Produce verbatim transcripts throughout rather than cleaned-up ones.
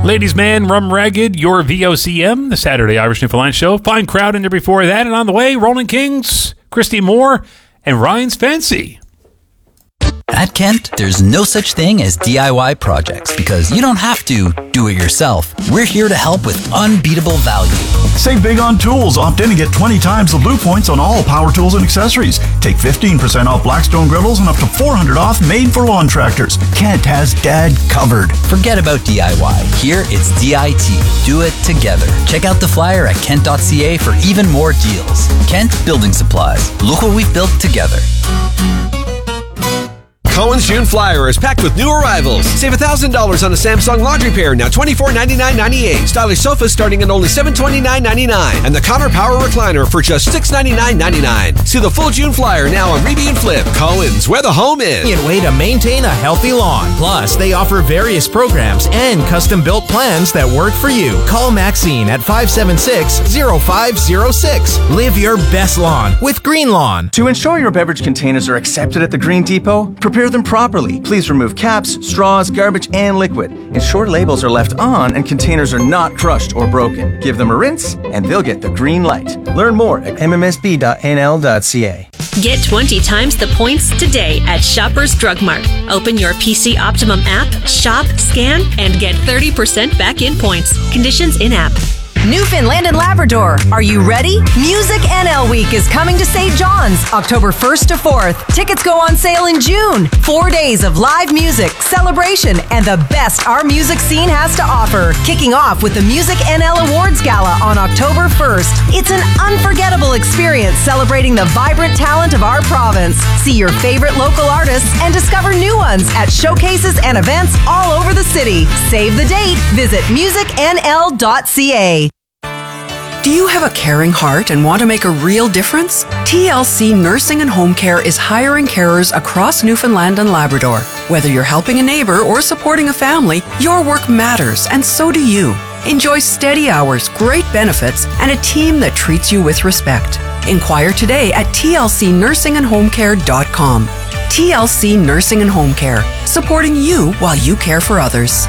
Ladies Man, Rum Ragged, your V O C M, the Saturday Irish Newfoundland Show. Fine crowd in there before that. And on the way, Rolling Kings, Christy Moore, and Ryan's Fancy. At Kent, there's no such thing as D I Y projects because you don't have to do it yourself. We're here to help with unbeatable value. Save big on tools. Opt in and get twenty times the Blue Points on all power tools and accessories. Take fifteen percent off Blackstone griddles and up to four hundred dollars off made for lawn tractors. Kent has Dad covered. Forget about D I Y. Here it's D I T. Do it together. Check out the flyer at kent dot c a for even more deals. Kent Building Supplies. Look what we've built together. Cohen's June Flyer is packed with new arrivals. Save one thousand dollars on a Samsung laundry pair, now twenty-four ninety-nine ninety-eight. Stylish sofas starting at only seven twenty-nine ninety-nine. And the Connor Power Recliner for just six ninety-nine ninety-nine. See the full June Flyer now on Reedy and Flip. Cohen's, where the home is. Way to maintain a healthy lawn. Plus, they offer various programs and custom-built plans that work for you. Call Maxine at five seven six, zero five zero six. Live your best lawn with Green Lawn. To ensure your beverage containers are accepted at the Green Depot, prepare them properly. Please remove caps, straws, garbage, and liquid. Ensure labels are left on and containers are not crushed or broken. Give them a rinse and they'll get the green light. Learn more at m m s b dot n l dot c a. Get twenty times the points today at Shoppers Drug Mart. Open your P C Optimum app, shop, scan, and get thirty percent back in points. Conditions in-app. Newfoundland and Labrador, are you ready? Music N L Week is coming to Saint John's, October first to fourth. Tickets go on sale in June. Four days of live music, celebration, and the best our music scene has to offer. Kicking off with the Music N L Awards Gala on October first. It's an unforgettable experience celebrating the vibrant talent of our province. See your favorite local artists and discover new ones at showcases and events all over the city. Save the date. Visit music n l dot c a. Do you have a caring heart and want to make a real difference? T L C Nursing and Home Care is hiring carers across Newfoundland and Labrador. Whether you're helping a neighbor or supporting a family, your work matters, and so do you. Enjoy steady hours, great benefits, and a team that treats you with respect. Inquire today at t l c nursing and home care dot com. T L C Nursing and Home Care, supporting you while you care for others.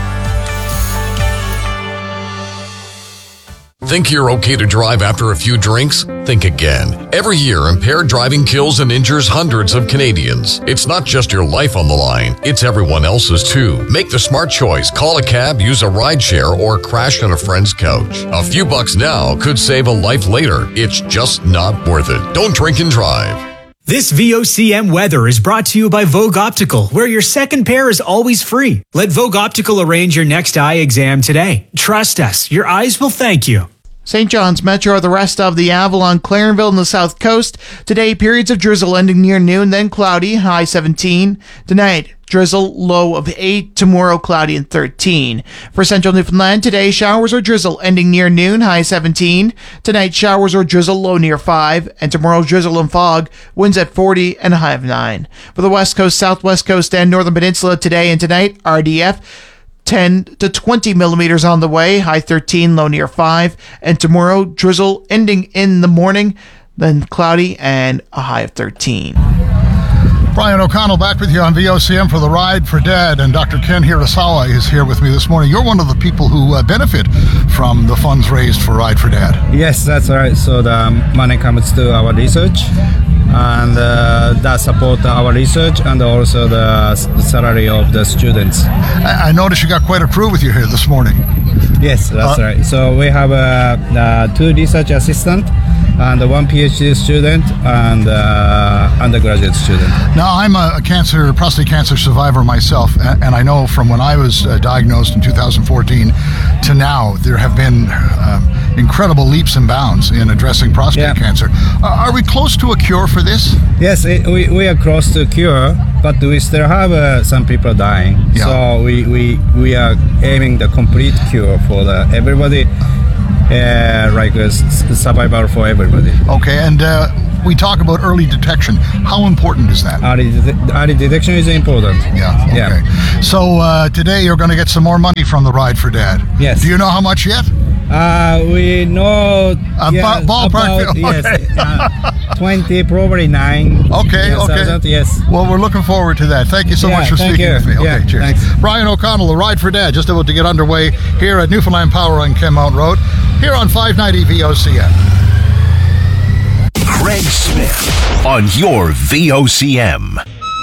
Think you're okay to drive after a few drinks? Think again. Every year, impaired driving kills and injures hundreds of Canadians. It's not just your life on the line, it's everyone else's too. Make the smart choice. Call a cab, use a rideshare, or crash on a friend's couch. A few bucks now could save a life later. It's just not worth it. Don't drink and drive. This V O C M weather is brought to you by Vogue Optical, where your second pair is always free. Let Vogue Optical arrange your next eye exam today. Trust us, your eyes will thank you. Saint John's Metro, the rest of the Avalon, Clarenville, and the South Coast. Today, periods of drizzle ending near noon, then cloudy, high seventeen. Tonight, drizzle, low of eight. Tomorrow, cloudy and thirteen. For Central Newfoundland, today, showers or drizzle ending near noon, high seventeen. Tonight, showers or drizzle, low near five. And tomorrow, drizzle and fog, winds at forty and a high of nine. For the West Coast, Southwest Coast, and Northern Peninsula, today and tonight, R D F, ten to twenty millimeters on the way, high thirteen, low near five. And tomorrow, drizzle ending in the morning, then cloudy and a high of thirteen. Brian O'Connell back with you on V O C M for the Ride for Dad, and Doctor Ken Hirasawa is here with me this morning. You're one of the people who uh, benefit from the funds raised for Ride for Dad. Yes, that's right. So the money comes to our research, and uh, that support our research and also the salary of the students. I, I noticed you got quite a crew with you here this morning. Yes, that's uh, right. So we have uh, uh, two research assistants and one PhD student and uh, undergraduate student. Now, I'm a cancer, prostate cancer survivor myself, and I know from when I was uh, diagnosed in two thousand fourteen to now, there have been um, incredible leaps and bounds in addressing prostate yeah. cancer. Uh, are we close to a cure for this? Yes, it, we, we are close to a cure, but we still have uh, some people dying. Yeah. So we, we, we are aiming the complete cure for the everybody. Uh, like a survival for everybody. Okay, and uh, we talk about early detection. How important is that? Early, de- early detection is important. Yeah, okay. Yeah. So uh, today you're going to get some more money from the Ride for Dad. Yes. Do you know how much yet? Uh, we know uh, yeah, ballpark. about Okay. yes, uh, twenty, probably nine. Okay, yes, okay. thousand, yes. Well, we're looking forward to that. Thank you so Yeah, much for thank speaking you. with me. Okay, Yeah, cheers. thanks. Brian O'Connell, the Ride for Dad, just about to get underway here at Newfoundland Power on Kenmount Road, here on five ninety V O C M. Craig Smith on your V O C M.